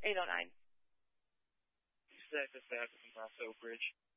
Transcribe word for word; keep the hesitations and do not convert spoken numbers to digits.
eight oh nine. You said this happened in Rosso Bridge.